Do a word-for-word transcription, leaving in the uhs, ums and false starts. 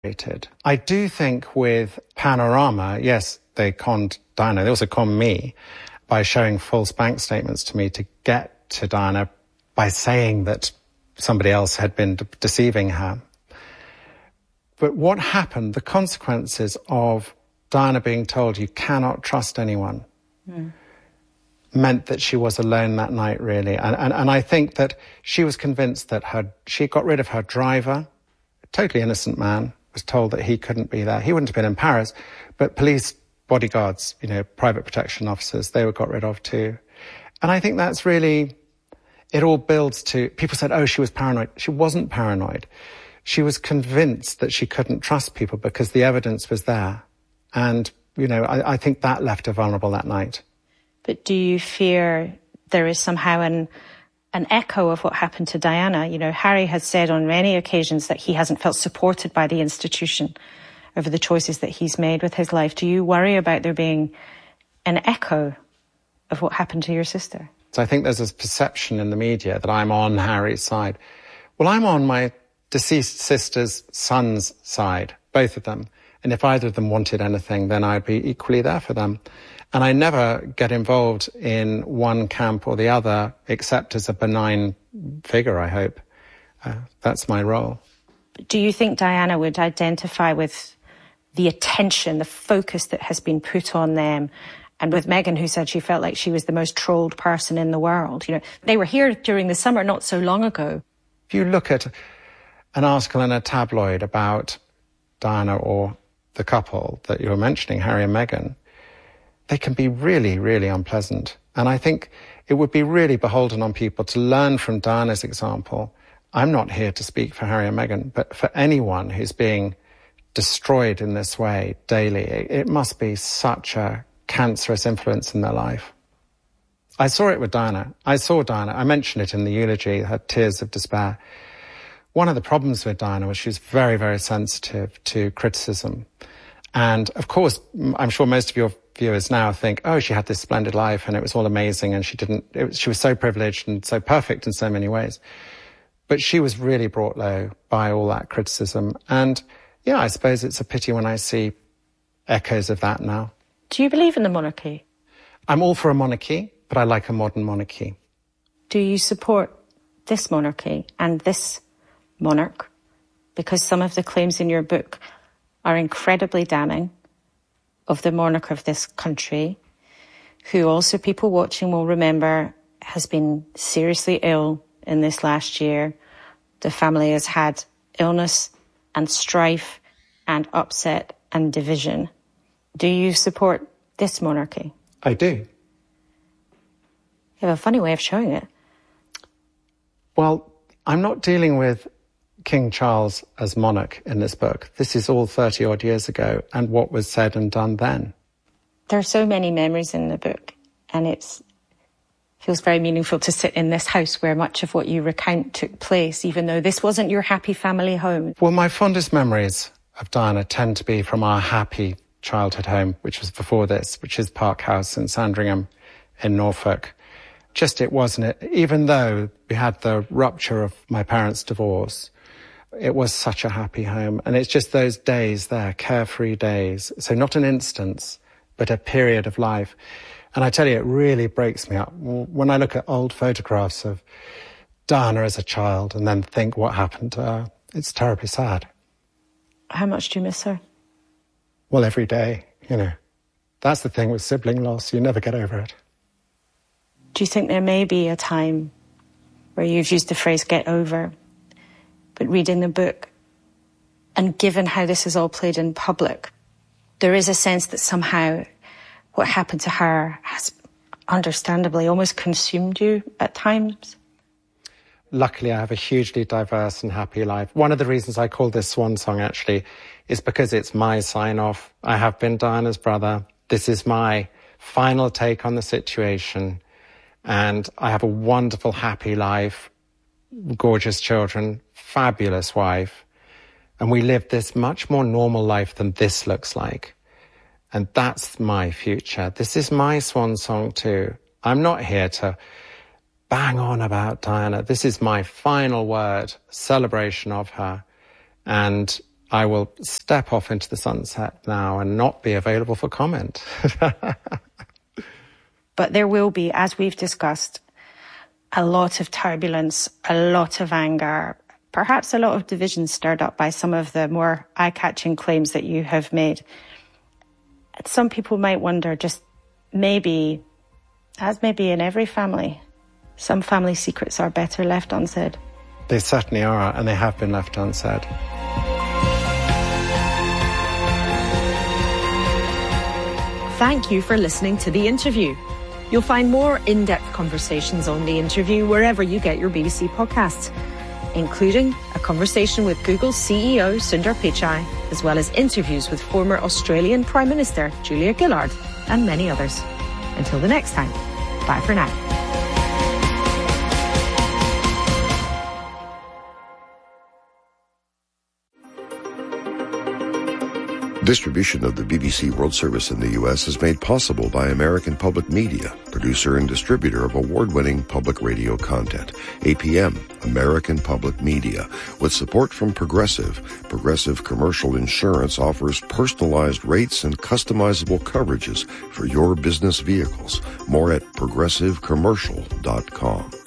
I do think with Panorama, yes, they conned Diana. They also conned me by showing false bank statements to me to get to Diana by saying that somebody else had been de- deceiving her. But what happened, the consequences of Diana being told you cannot trust anyone, mm. meant that she was alone that night, really. And, and, and I think that she was convinced that her, she got rid of her driver, a totally innocent man, was told that he couldn't be there. He wouldn't have been in Paris, but police, bodyguards, you know, private protection officers, they were got rid of too. And I think that's really, it all builds to, people said, oh, she was paranoid. She wasn't paranoid. She was convinced that she couldn't trust people because the evidence was there. And, you know, I, I think that left her vulnerable that night. But do you fear there is somehow an an echo of what happened to Diana? You know, Harry has said on many occasions that he hasn't felt supported by the institution over the choices that he's made with his life. Do you worry about there being an echo of what happened to your sister? So I think there's this perception in the media that I'm on Harry's side. Well, I'm on my deceased sister's son's side, both of them. And if either of them wanted anything, then I'd be equally there for them. And I never get involved in one camp or the other, except as a benign figure, I hope. Uh, that's my role. Do you think Diana would identify with the attention, the focus that has been put on them? And with Meghan, who said she felt like she was the most trolled person in the world. You know, they were here during the summer not so long ago. If you look at an article in a tabloid about Diana or the couple that you were mentioning, Harry and Meghan, they can be really, really unpleasant. And I think it would be really beholden on people to learn from Diana's example. I'm not here to speak for Harry and Meghan, but for anyone who's being destroyed in this way daily, it must be such a cancerous influence in their life. I saw it with Diana. I saw Diana. I mentioned it in the eulogy, her tears of despair. One of the problems with Diana was she was very, very sensitive to criticism. And of course, I'm sure most of your viewers now think, oh, she had this splendid life and it was all amazing and she didn't, it was, she was so privileged and so perfect in so many ways. But she was really brought low by all that criticism. And yeah, I suppose it's a pity when I see echoes of that now. Do you believe in the monarchy? I'm all for a monarchy, but I like a modern monarchy. Do you support this monarchy and this monarch? Because some of the claims in your book are incredibly damning of the monarch of this country, who also people watching will remember has been seriously ill in this last year. The family has had illness and strife and upset and division. Do you support this monarchy? I do. You have a funny way of showing it. Well, I'm not dealing with King Charles as monarch in this book. This is all thirty odd years ago and what was said and done then. There are so many memories in the book, and it feels very meaningful to sit in this house where much of what you recount took place, even though this wasn't your happy family home. Well, my fondest memories of Diana tend to be from our happy childhood home, which was before this, which is Park House in Sandringham in Norfolk. Just it wasn't it, even though we had the rupture of my parents' divorce, it was such a happy home. And it's just those days there, carefree days. So not an instance, but a period of life. And I tell you, it really breaks me up. When I look at old photographs of Diana as a child and then think what happened to her, it's terribly sad. How much do you miss her? Well, every day, you know. That's the thing with sibling loss. You never get over it. Do you think there may be a time where you've used the phrase get over, but reading the book and given how this is all played in public, there is a sense that somehow what happened to her has understandably almost consumed you at times? Luckily, I have a hugely diverse and happy life. One of the reasons I call this Swan Song, actually, is because it's my sign-off. I have been Diana's brother. This is my final take on the situation. And I have a wonderful, happy life, gorgeous children, fabulous wife. And we live this much more normal life than this looks like. And that's my future. This is my swan song too. I'm not here to bang on about Diana. This is my final word, celebration of her. And I will step off into the sunset now and not be available for comment. But there will be, as we've discussed, a lot of turbulence, a lot of anger, perhaps a lot of division stirred up by some of the more eye-catching claims that you have made. Some people might wonder, just maybe, as maybe in every family, some family secrets are better left unsaid. They certainly are, and they have been left unsaid. Thank you for listening to The Interview. You'll find more in-depth conversations on The Interview wherever you get your B B C podcasts, including a conversation with Google's C E O Sundar Pichai, as well as interviews with former Australian Prime Minister Julia Gillard and many others. Until the next time, bye for now. Distribution of the B B C World Service in the U S is made possible by American Public Media, producer and distributor of award-winning public radio content. A P M, American Public Media. With support from Progressive, Progressive Commercial Insurance offers personalized rates and customizable coverages for your business vehicles. More at progressive commercial dot com.